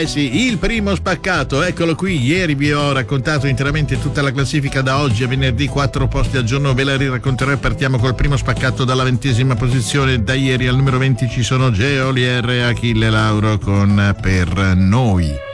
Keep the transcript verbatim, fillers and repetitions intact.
Eh sì, il primo spaccato, eccolo qui. Ieri vi ho raccontato interamente tutta la classifica da oggi a venerdì, quattro posti al giorno ve la riracconterò e partiamo col primo spaccato dalla ventesima posizione. Da ieri al numero venti ci sono Geolier e Achille Lauro con Per Noi.